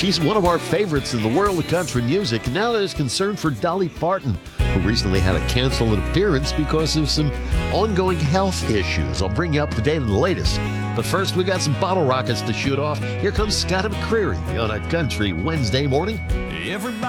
She's one of our favorites in the world of country music. And now there's concern for Dolly Parton, who recently had to cancel an appearance because of some ongoing health issues. I'll bring you up to date on the latest. But first, we got some bottle rockets to shoot off. Here comes Scott McCreery on a Country Wednesday morning. Everybody